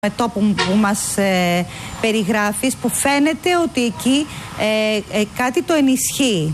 τόπο που μας περιγράφεις, που φαίνεται ότι εκεί κάτι το ενισχύει.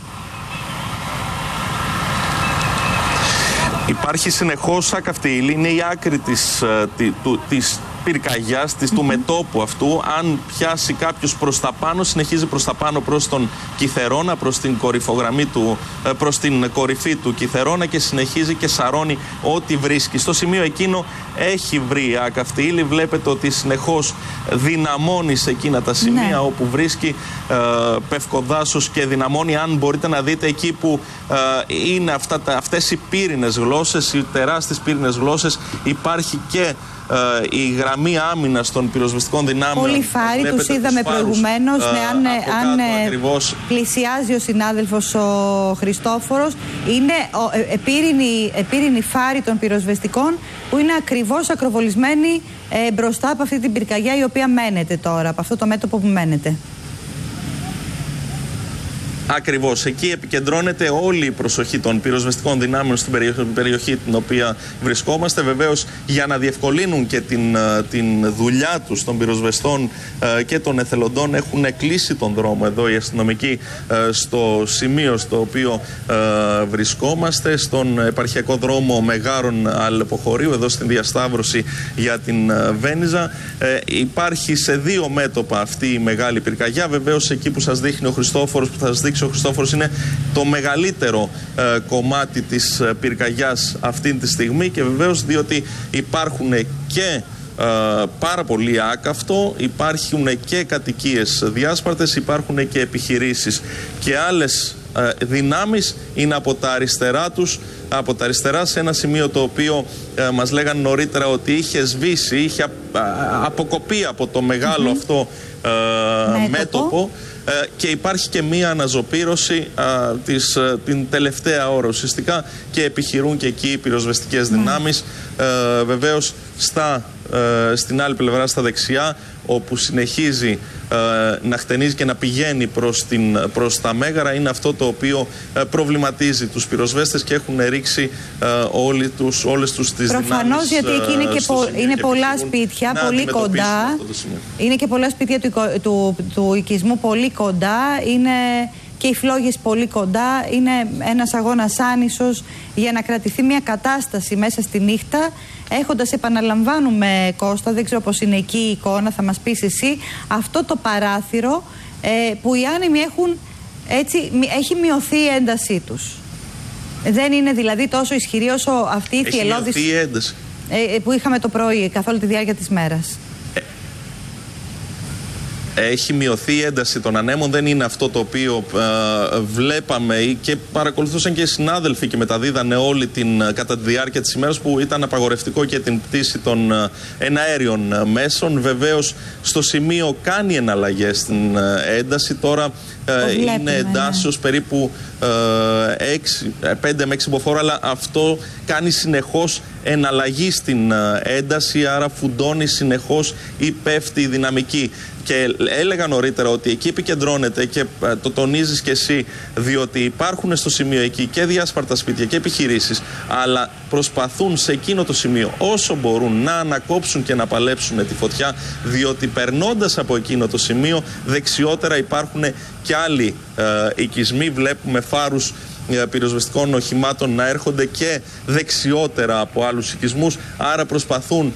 Υπάρχει συνεχώς άκαυτη ύλη, είναι η άκρη της πυρκαγιάς, του μετώπου αυτού. Αν πιάσει κάποιος προς τα πάνω, συνεχίζει προς τα πάνω προς τον Κιθερώνα, προς την κορυφογραμμή του, προς την κορυφή του Κιθερώνα και συνεχίζει και σαρώνει ό,τι βρίσκει. Στο σημείο εκείνο έχει βρει άκαυτη ύλη. Βλέπετε ότι συνεχώς δυναμώνει σε εκείνα τα σημεία όπου βρίσκει πευκοδάσος και δυναμώνει. Αν μπορείτε να δείτε εκεί που είναι αυτές οι πύρινες γλώσσες, οι τεράστιες πύρινες γλώσσες, υπάρχει και η γραμμή άμυνας των πυροσβεστικών δυνάμεων. Πολύ φάρη, τους είδαμε προηγουμένως. Αν πλησιάζει ο συνάδελφος ο Χριστόφορος, είναι επίρινη φάρη των πυροσβεστικών που είναι ακριβώς ακροβολισμένη μπροστά από αυτή την πυρκαγιά η οποία μένεται τώρα, από αυτό το μέτωπο που μένεται. Ακριβώς. Εκεί επικεντρώνεται όλη η προσοχή των πυροσβεστικών δυνάμεων στην περιοχή την οποία βρισκόμαστε. Βεβαίως, για να διευκολύνουν και την δουλειά τους των πυροσβεστών και των εθελοντών, έχουν κλείσει τον δρόμο εδώ οι αστυνομικοί στο σημείο στο οποίο βρισκόμαστε, στον επαρχιακό δρόμο Μεγάρων Αλεποχωρίου, εδώ στην διασταύρωση για την Βένιζα. Υπάρχει σε δύο μέτωπα αυτή η μεγάλη πυρκαγιά. Βεβαίως, εκεί που σας δείχνει ο Χριστόφορος, που θα σας δείξει ο Χριστόφορος, είναι το μεγαλύτερο κομμάτι της πυρκαγιάς αυτή τη στιγμή, και βεβαίως διότι υπάρχουν και πάρα πολύ άκαυτο, υπάρχουν και κατοικίες διάσπαρτες, υπάρχουν και επιχειρήσεις και άλλες δυνάμεις είναι από τα αριστερά τους, από τα αριστερά, σε ένα σημείο το οποίο μας λέγανε νωρίτερα ότι είχε σβήσει, είχε αποκοπεί από το μεγάλο αυτό μέτωπο. Και υπάρχει και μία αναζωπήρωση την τελευταία ώρα ουσιαστικά, και επιχειρούν και εκεί οι πυροσβεστικές δυνάμεις. Βεβαίως στην άλλη πλευρά, στα δεξιά, όπου συνεχίζει να χτενίζει και να πηγαίνει προς τα Μέγαρα, είναι αυτό το οποίο προβληματίζει τους πυροσβέστες και έχουν ρίξει όλες τους τις δυνάμεις. Προφανώς, γιατί εκεί είναι πολλά σπίτια πολύ κοντά. Είναι και πολλά σπίτια του οικισμού πολύ κοντά. Είναι και οι φλόγες πολύ κοντά. Είναι ένας αγώνας άνισος για να κρατηθεί μια κατάσταση μέσα στη νύχτα, έχοντας, επαναλαμβάνουμε Κώστα, δεν ξέρω πώς είναι εκεί η εικόνα, θα μας πεις εσύ, αυτό το παράθυρο που οι άνεμοι έχει μειωθεί η έντασή τους. Δεν είναι δηλαδή τόσο ισχυρή όσο αυτή η θυελλώδης που είχαμε το πρωί καθ' όλη τη διάρκεια της μέρας. Έχει μειωθεί η ένταση των ανέμων, δεν είναι αυτό το οποίο βλέπαμε και παρακολουθούσαν και οι συνάδελφοι και μεταδίδανε όλη κατά τη διάρκεια της ημέρας, που ήταν απαγορευτικό και την πτήση των εναέριων μέσων. Βεβαίως, στο σημείο κάνει εναλλαγές στην ένταση. Τώρα είναι εντάσσεως περίπου 5 με 6 μποφόρ, αλλά αυτό κάνει συνεχώς εναλλαγή στην ένταση, άρα φουντώνει συνεχώς ή πέφτει η δυναμική. Και έλεγα νωρίτερα ότι εκεί επικεντρώνεται, και το τονίζεις και εσύ, διότι υπάρχουν στο σημείο εκεί και διάσπαρτα σπίτια και επιχειρήσεις, αλλά προσπαθούν σε εκείνο το σημείο όσο μπορούν να ανακόψουν και να παλέψουν τη φωτιά, διότι περνώντας από εκείνο το σημείο δεξιότερα υπάρχουν και άλλοι οικισμοί. Βλέπουμε φάρους πυροσβεστικών οχημάτων να έρχονται και δεξιότερα από άλλους οικισμούς, άρα προσπαθούν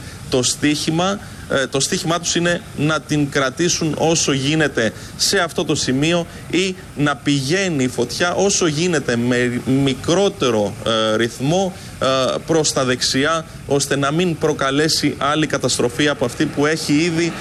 το στίχημά τους είναι να την κρατήσουν όσο γίνεται σε αυτό το σημείο, ή να πηγαίνει η φωτιά όσο γίνεται με μικρότερο ρυθμό προς τα δεξιά, ώστε να μην προκαλέσει άλλη καταστροφή από αυτή που έχει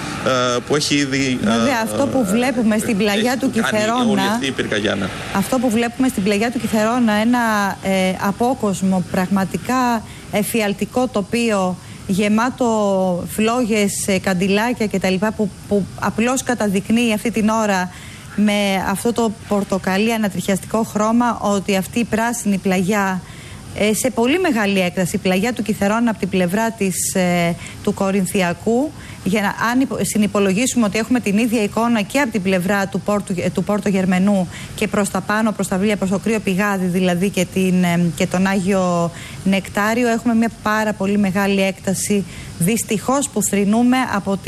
ήδη βέβαια, αυτό που βλέπουμε στην πλαγιά του Κιθερώνα, αυτό που βλέπουμε στην πλαγιά του Κιθερώνα, ένα απόκοσμο πραγματικά εφιαλτικό τοπίο, γεμάτο φλόγες, καντιλάκια κτλ, που απλώς καταδεικνύει αυτή την ώρα με αυτό το πορτοκαλί ανατριχιαστικό χρώμα ότι αυτή η πράσινη πλαγιά, σε πολύ μεγάλη έκταση, η πλαγιά του Κιθερώνα από την πλευρά του Κορινθιακού, για να, αν συνυπολογίσουμε ότι έχουμε την ίδια εικόνα και από την πλευρά του Πόρτο Γερμενού και προς τα πάνω, προς τα Βλία, προς το Κρύο Πηγάδι δηλαδή, και τον Άγιο Νεκτάριο, έχουμε μια πάρα πολύ μεγάλη έκταση, δυστυχώς, που θρηνούμε από